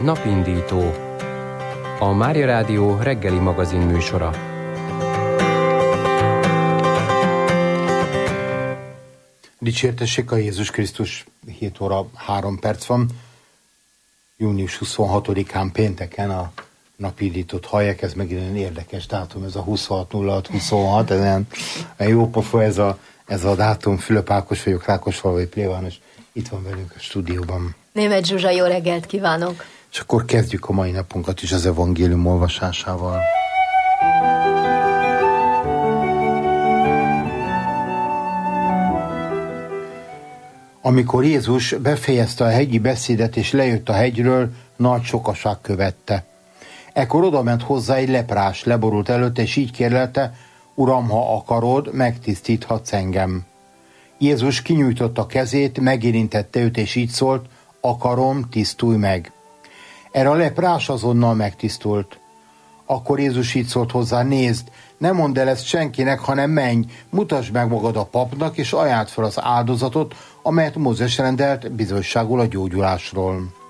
Napindító, a Mária Rádió reggeli magazin műsora. Dicsértessék a Jézus Krisztus, 7 óra 3 perc van. Június 26-án pénteken a napindítót hallják, ez megint egy érdekes dátum, ez a 26.06.26, ez olyan jó pofa ez a dátum. Fülöp Ákos vagyok, Rákosfalvai plébános, itt van velünk a stúdióban. Németh Zsuzsa, jó reggelt kívánok! És akkor kezdjük a mai napunkat is az evangélium olvasásával. Amikor Jézus befejezte a hegyi beszédet és lejött a hegyről, nagy sokaság követte. Ekkor odament hozzá egy leprás, leborult előtte, és így kérlelte: Uram, ha akarod, megtisztíthatsz engem. Jézus kinyújtotta kezét, megérintette őt, és így szólt: akarom, tisztulj meg. Erre a leprás azonnal megtisztult. Akkor Jézus így szólt hozzá: nézd, ne mondd el ezt senkinek, hanem menj, mutasd meg magad a papnak, és ajánld fel az áldozatot, amelyet Mózes rendelt bizonyságul a gyógyulásról.